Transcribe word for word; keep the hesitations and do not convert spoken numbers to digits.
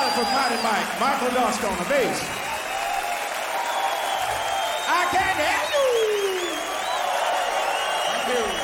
up for Mighty Mike, Michael Dusk on the bass. I can't hear you. Thank you.